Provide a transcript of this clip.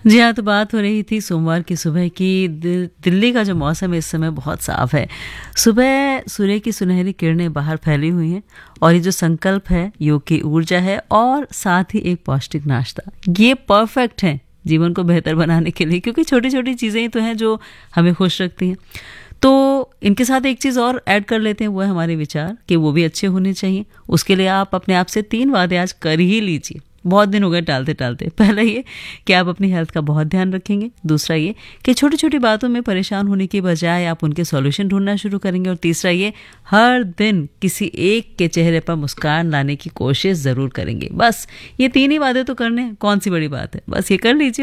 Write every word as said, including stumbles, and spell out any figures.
जी हाँ, तो बात हो रही थी सोमवार की सुबह की। दि दिल्ली का जो मौसम है इस समय बहुत साफ़ है। सुबह सूर्य की सुनहरी किरणें बाहर फैली हुई हैं और ये जो संकल्प है, योग की ऊर्जा है और साथ ही एक पौष्टिक नाश्ता, ये परफेक्ट है जीवन को बेहतर बनाने के लिए, क्योंकि छोटी-छोटी चीज़ें ही तो हैं जो हमें खुश रखती हैं। तो इनके साथ एक चीज़ और ऐड कर लेते हैं, वो है हमारे विचार कि वो भी अच्छे होने चाहिए। उसके लिए आप अपने आप से तीन वादे आज कर ही लीजिए। बहुत दिन हो गए टालते-टालते। पहला ये कि आप अपनी हेल्थ का बहुत ध्यान रखेंगे। दूसरा ये कि छोटी-छोटी बातों में परेशान होने की बजाय आप उनके सॉल्यूशन ढूँढना शुरू करेंगे। और तीसरा ये, हर दिन किसी एक के चेहरे पर मुस्कान लाने की कोशिश ज़रूर करेंगे। बस ये तीन ही वादे तो करने हैं, कौन सी बड़ी बात है। बस ये कर लीजिए।